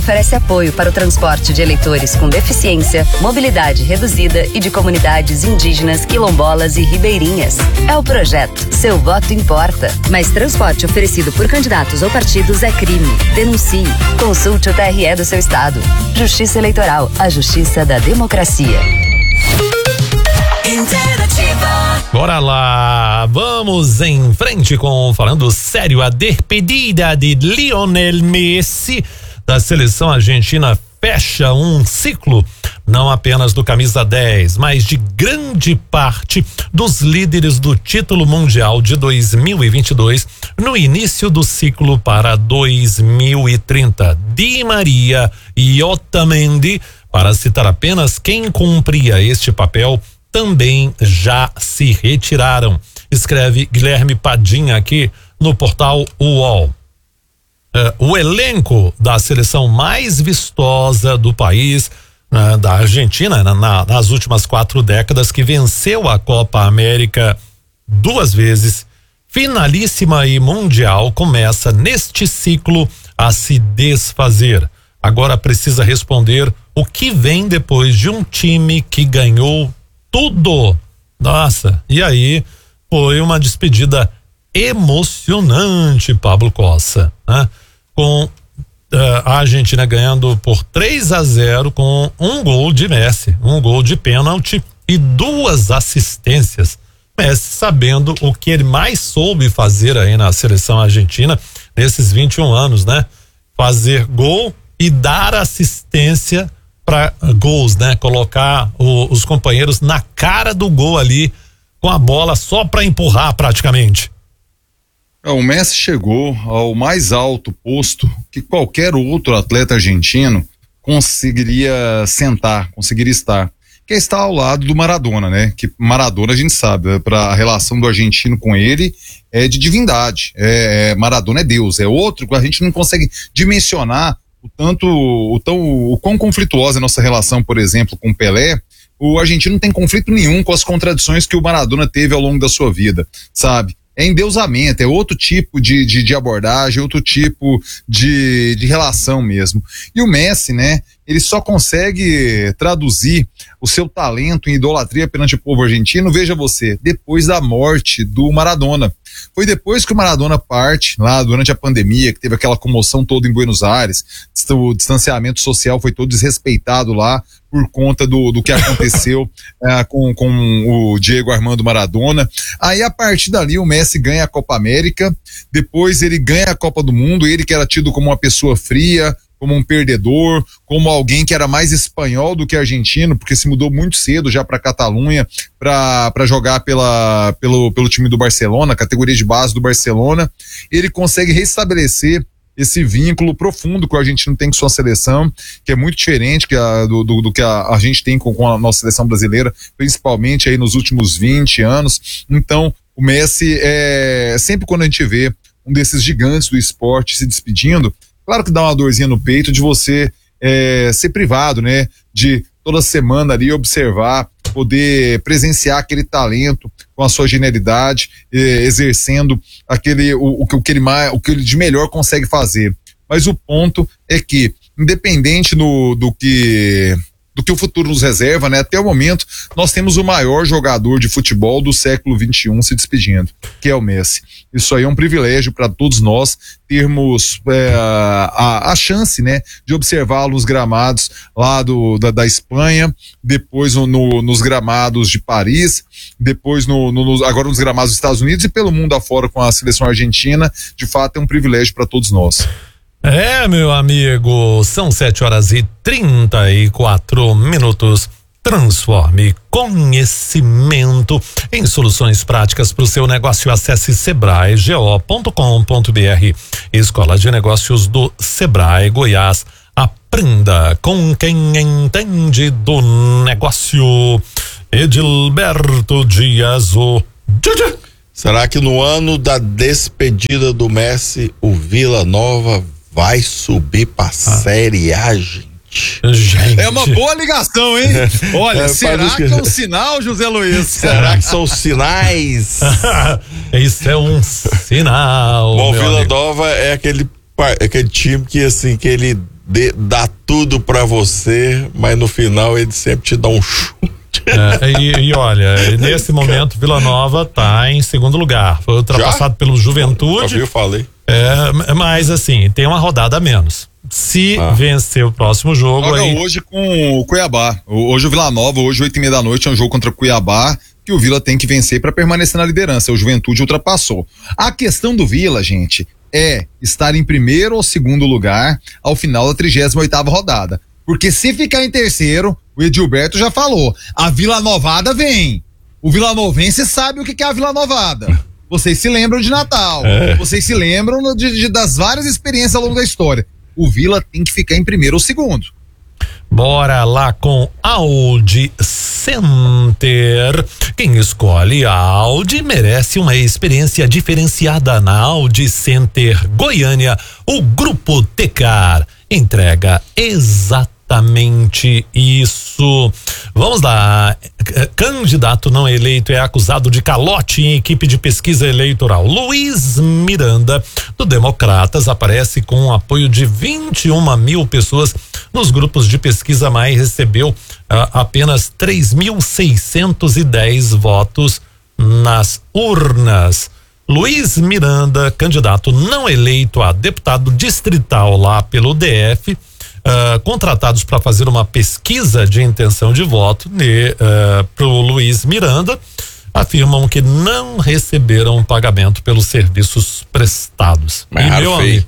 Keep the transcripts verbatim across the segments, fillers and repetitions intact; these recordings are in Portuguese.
Oferece apoio para o transporte de eleitores com deficiência, mobilidade reduzida e de comunidades indígenas, quilombolas e ribeirinhas. É o projeto Seu Voto Importa. Mas transporte oferecido por candidatos ou partidos é crime. Denuncie. Consulte o T R E do seu estado. Justiça Eleitoral, a justiça da democracia. Interativa. Bora lá, vamos em frente com falando sério, a despedida de Lionel Messi da seleção argentina fecha um ciclo não apenas do camisa dez, mas de grande parte dos líderes do título mundial de dois mil e vinte e dois no início do ciclo para dois mil e trinta. Di Maria e Otamendi, para citar apenas quem cumpria este papel, também já se retiraram. Escreve Guilherme Padinha aqui no portal U O L. Uh, o elenco da seleção mais vistosa do país, uh, da Argentina, na, na, nas últimas quatro décadas, que venceu a Copa América duas vezes, finalíssima e mundial, começa neste ciclo a se desfazer. Agora precisa responder o que vem depois de um time que ganhou tudo. Nossa, e aí foi uma despedida emocionante, Pablo Cossa, né? Com uh, a Argentina ganhando por três a zero com um gol de Messi, um gol de pênalti e duas assistências. Messi sabendo o que ele mais soube fazer aí na seleção argentina nesses vinte e um anos, né? Fazer gol e dar assistência para gols, né? Colocar o, os companheiros na cara do gol ali com a bola só para empurrar praticamente. O Messi chegou ao mais alto posto que qualquer outro atleta argentino conseguiria sentar, conseguiria estar, que é estar ao lado do Maradona, né? Que Maradona a gente sabe, para a relação do argentino com ele é de divindade, é, é, Maradona é Deus, é outro que a gente não consegue dimensionar o tanto, o tão, o quão conflituosa é a nossa relação, por exemplo, com Pelé. O argentino não tem conflito nenhum com as contradições que o Maradona teve ao longo da sua vida, sabe? É endeusamento, é outro tipo de, de, de abordagem, outro tipo de, de relação mesmo. E o Messi, né, ele só consegue traduzir o seu talento em idolatria perante o povo argentino, veja você, depois da morte do Maradona. Foi depois que o Maradona parte, lá durante a pandemia, que teve aquela comoção toda em Buenos Aires, o distanciamento social foi todo desrespeitado lá por conta do, do que aconteceu é, com, com o Diego Armando Maradona. Aí a partir dali o Messi ganha a Copa América, depois ele ganha a Copa do Mundo, ele que era tido como uma pessoa fria, como um perdedor, como alguém que era mais espanhol do que argentino, porque se mudou muito cedo já para Catalunha para jogar pela, pelo, pelo time do Barcelona, categoria de base do Barcelona. Ele consegue restabelecer esse vínculo profundo que o argentino tem com sua seleção, que é muito diferente que a, do, do, do que a, a gente tem com, com a nossa seleção brasileira, principalmente aí nos últimos vinte anos. Então, o Messi, é, sempre quando a gente vê um desses gigantes do esporte se despedindo, claro que dá uma dorzinha no peito de você é, ser privado, né? De toda semana ali observar, poder presenciar aquele talento com a sua genialidade, eh, exercendo aquele, o, o, o, que ele mais, o que ele de melhor consegue fazer. Mas o ponto é que, independente no, do que... do que o futuro nos reserva, né? Até o momento, nós temos o maior jogador de futebol do século vinte e um se despedindo, que é o Messi. Isso aí é um privilégio para todos nós termos é, a, a chance, né? De observá-lo nos gramados lá do, da, da Espanha, depois no, no, nos gramados de Paris, depois no, no, agora nos gramados dos Estados Unidos e pelo mundo afora com a seleção argentina. De fato, é um privilégio para todos nós. É, meu amigo, são sete horas e trinta e quatro minutos. Transforme conhecimento em soluções práticas para o seu negócio. Acesse sebrae go ponto com ponto br. Escola de Negócios do Sebrae Goiás. Aprenda com quem entende do negócio. Edilberto Dias, o Será que no ano da despedida do Messi, o Vila Nova vai subir pra ah. Série A, gente? Gente. É uma boa ligação, hein? Olha, é, será que... que é um sinal, José Luiz? Será que são sinais? Isso é um sinal. Bom, Vila amigo. Nova é aquele, aquele time que, assim, que ele de, dá tudo pra você, mas no final ele sempre te dá um chute. É, e, e olha, nesse momento Vila Nova tá em segundo lugar. Foi ultrapassado Já? pelo Juventude. Eu falei. É, mas assim, tem uma rodada a menos. Se ah. vencer o próximo jogo. Joga aí... hoje com o Cuiabá. Hoje o Vila Nova, hoje oito e meia da noite, é um jogo contra o Cuiabá que o Vila tem que vencer para permanecer na liderança. O Juventude ultrapassou. A questão do Vila, gente, é estar em primeiro ou segundo lugar ao final da trigésima oitava rodada. Porque se ficar em terceiro, o Edilberto já falou, a Vila Novada vem. O Vila Novense sabe o que é a Vila Novada. Vocês se lembram de Natal. É. Vocês se lembram de, de, das várias experiências ao longo da história. O Vila tem que ficar em primeiro ou segundo. Bora lá com Audi Center. Quem escolhe a Audi merece uma experiência diferenciada na Audi Center Goiânia. O Grupo Tecar entrega exatamente isso. Vamos lá. Candidato não eleito é acusado de calote em equipe de pesquisa eleitoral. Luiz Miranda, do Democratas, aparece com um apoio de vinte e uma mil pessoas nos grupos de pesquisa, mas recebeu uh, apenas três mil seiscentos e dez votos nas urnas. Luiz Miranda, candidato não eleito a deputado distrital lá pelo D F, Uh, contratados para fazer uma pesquisa de intenção de voto uh, para o Luiz Miranda, afirmam que não receberam pagamento pelos serviços prestados. Mas e, meu amigo,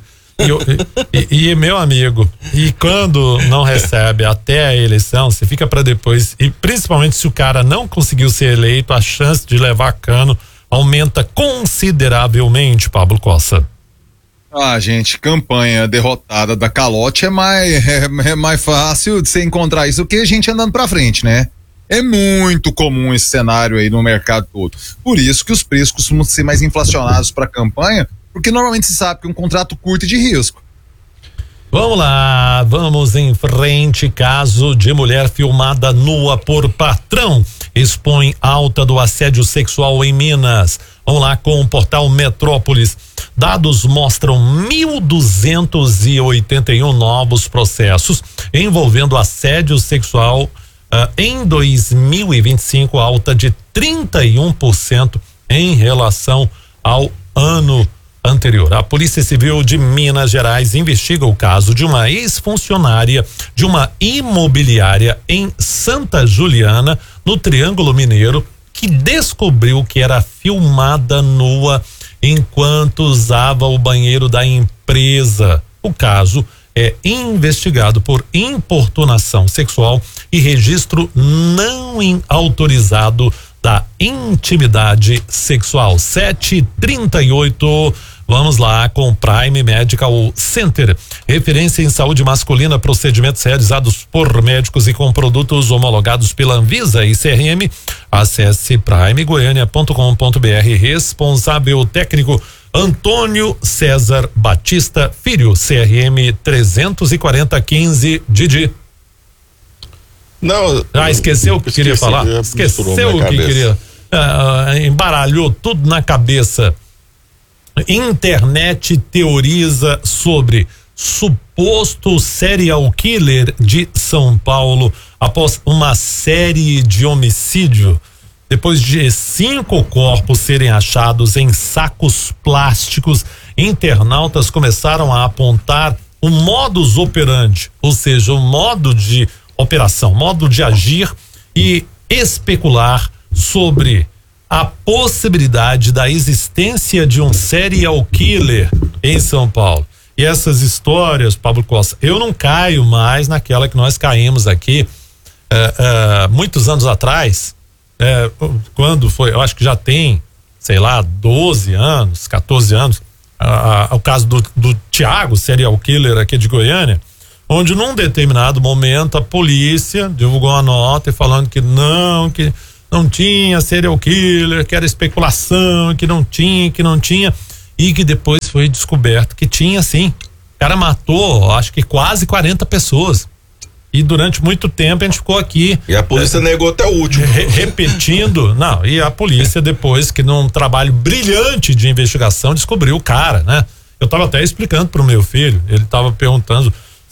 e, e, e meu amigo, e quando não recebe até a eleição, você fica para depois, e principalmente se o cara não conseguiu ser eleito, a chance de levar cano aumenta consideravelmente, Pablo Costa. Ah, gente, campanha derrotada da calote é mais, é, é mais fácil de você encontrar isso do que a gente andando pra frente, né? É muito comum esse cenário aí no mercado todo. Por isso que os preços costumam ser mais inflacionados pra campanha, porque normalmente se sabe que é um contrato curto e de risco. Vamos lá, vamos em frente. Caso de mulher filmada nua por patrão expõe alta do assédio sexual em Minas. Vamos lá com o portal Metrópolis. Dados mostram mil duzentos e oitenta e um novos processos envolvendo assédio sexual uh, em dois mil e vinte e cinco, alta de trinta e um por cento em relação ao ano anterior. A Polícia Civil de Minas Gerais investiga o caso de uma ex-funcionária de uma imobiliária em Santa Juliana, no Triângulo Mineiro, que descobriu que era filmada nua enquanto usava o banheiro da empresa. O caso é investigado por importunação sexual e registro não autorizado da intimidade sexual. sete e trinta e oito. Vamos lá com Prime Medical Center. Referência em saúde masculina, procedimentos realizados por médicos e com produtos homologados pela Anvisa e C R M. Acesse prime goiânia ponto com ponto br. Responsável técnico Antônio César Batista Filho, C R M trezentos e quarenta quinze Didi. Não. Ah, esqueceu o que queria falar? Esqueceu o que queria. Ah, embaralhou tudo na cabeça. Internet teoriza sobre suposto serial killer de São Paulo após uma série de homicídio. Depois de cinco corpos serem achados em sacos plásticos, internautas começaram a apontar o modus operandi, ou seja, o modo de operação, modo de agir e especular sobre a possibilidade da existência de um serial killer em São Paulo. E essas histórias, Pablo Costa, eu não caio mais naquela que nós caímos aqui uh, uh, muitos anos atrás, uh, quando foi, eu acho que já tem, sei lá, doze anos, quatorze anos, uh, uh, o caso do, do Tiago, serial killer aqui de Goiânia, onde num determinado momento a polícia divulgou uma nota falando que não, que não tinha serial killer, que era especulação, que não tinha, que não tinha, e que depois foi descoberto que tinha sim. O cara matou, acho que quase quarenta pessoas. E durante muito tempo a gente ficou aqui. E a polícia é, negou até o último. Re, repetindo, não, e a polícia depois que num trabalho brilhante de investigação descobriu o cara, né? Eu tava até explicando pro meu filho, ele tava perguntando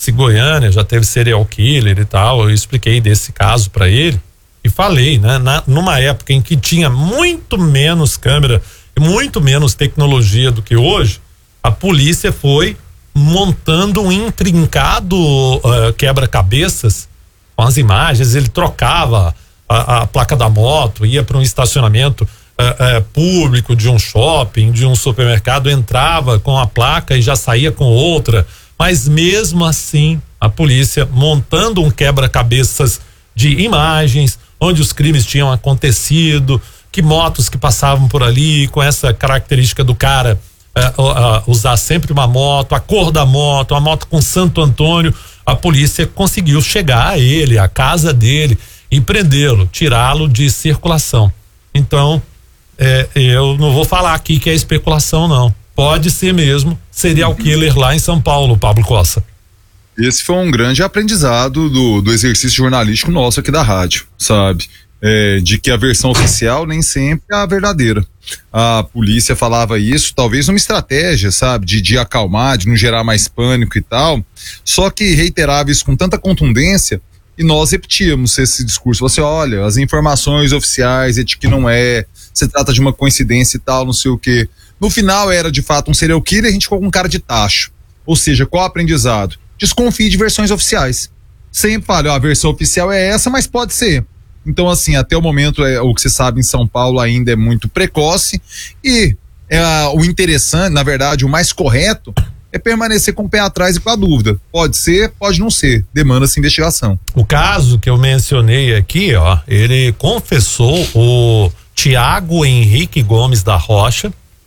se Goiânia já teve serial killer e tal. Eu expliquei desse caso para ele e falei, né? Na, numa época em que tinha muito menos câmera e muito menos tecnologia do que hoje, a polícia foi montando um intrincado uh, quebra-cabeças com as imagens. Ele trocava a, a placa da moto, ia para um estacionamento uh, uh, público de um shopping, de um supermercado, entrava com a placa e já saía com outra. Mas mesmo assim, a polícia montando um quebra-cabeças de imagens, onde os crimes tinham acontecido, que motos que passavam por ali, com essa característica do cara uh, uh, usar sempre uma moto, a cor da moto, a moto com Santo Antônio. A polícia conseguiu chegar a ele, a casa dele, e prendê-lo, tirá-lo de circulação. Então, é, eu não vou falar aqui que é especulação, não. Pode ser mesmo serial killer lá em São Paulo, Pablo Costa. Esse foi um grande aprendizado do, do exercício jornalístico nosso aqui da rádio, sabe? É, de que a versão oficial nem sempre é a verdadeira. A polícia falava isso, talvez uma estratégia, sabe? De, de acalmar, de não gerar mais pânico e tal. Só que reiterava isso com tanta contundência e nós repetíamos esse discurso. Você olha, as informações oficiais é de que não é, se trata de uma coincidência e tal, não sei o quê. No final era de fato um serial killer e a gente ficou com cara de tacho. Ou seja, qual aprendizado? Desconfie de versões oficiais. Sempre fala, ó, a versão oficial é essa, mas pode ser. Então, assim, até o momento, é, o que se sabe em São Paulo ainda é muito precoce e é, o interessante, na verdade, o mais correto é permanecer com o pé atrás e com a dúvida. Pode ser, pode não ser. Demanda-se investigação. O caso que eu mencionei aqui, ó, ele confessou, o Tiago Henrique Gomes da Rocha,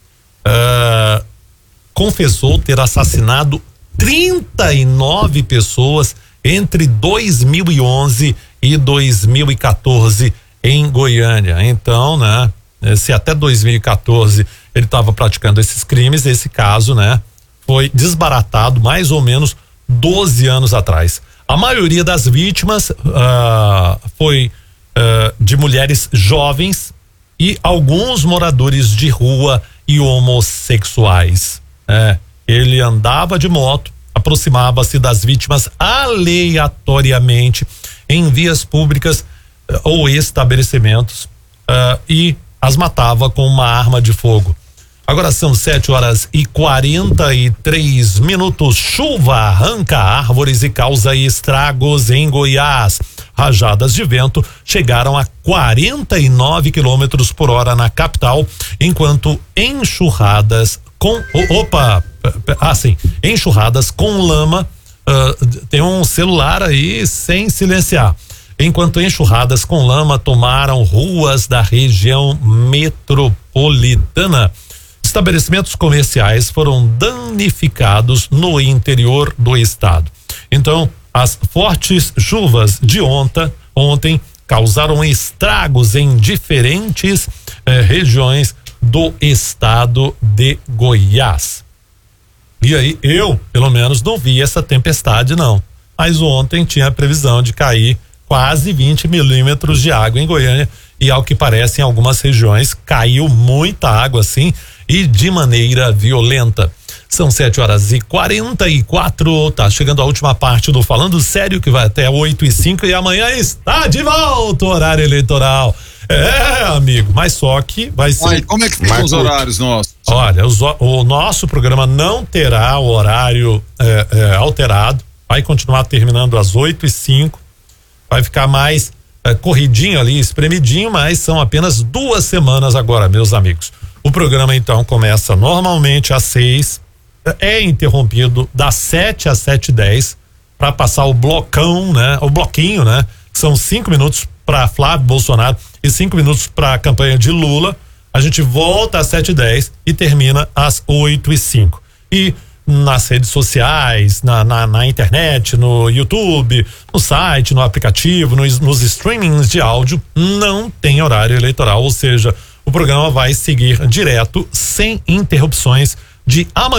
uh, confessou ter assassinado trinta e nove pessoas entre dois mil e onze e dois mil e quatorze em Goiânia. Então, né, se até dois mil e quatorze ele estava praticando esses crimes, esse caso, né, foi desbaratado mais ou menos doze anos atrás. A maioria das vítimas uh, foi uh, de mulheres jovens e alguns moradores de rua e homossexuais. É, ele andava de moto, aproximava-se das vítimas aleatoriamente em vias públicas uh, ou estabelecimentos uh, e as matava com uma arma de fogo. Agora são sete horas e quarenta e três minutos. Chuva arranca árvores e causa estragos em Goiás. Rajadas de vento chegaram a quarenta e nove quilômetros por hora na capital, enquanto enxurradas com opa, ah sim, enxurradas com lama. Uh, tem um celular aí sem silenciar. Enquanto enxurradas com lama tomaram ruas da região metropolitana. Estabelecimentos comerciais foram danificados no interior do estado. Então, as fortes chuvas de ontem, ontem causaram estragos em diferentes eh, regiões do estado de Goiás. E aí, eu, pelo menos, não vi essa tempestade, não. Mas ontem tinha a previsão de cair quase vinte milímetros de água em Goiânia. E ao que parece, em algumas regiões, caiu muita água, assim, e de maneira violenta. São sete horas e quarenta e quatro, tá chegando a última parte do Falando Sério, que vai até oito e cinco, e amanhã está de volta o horário eleitoral. É, amigo, mas só que vai ser. Ai, como é que ficam os horários nossos? Olha, os, o nosso programa não terá o horário é, é, alterado, vai continuar terminando às oito e cinco, vai ficar mais é, corridinho ali, espremidinho, mas são apenas duas semanas agora, meus amigos. O programa então começa normalmente às seis, é interrompido das sete às sete e dez para passar o blocão, né? O bloquinho, né? São cinco minutos para Flávio Bolsonaro e cinco minutos para a campanha de Lula. A gente volta às sete e dez e termina às oito e cinco. E nas redes sociais, na, na, na internet, no YouTube, no site, no aplicativo, nos, nos streamings de áudio, não tem horário eleitoral, ou seja, o programa vai seguir direto, sem interrupções, de amanhã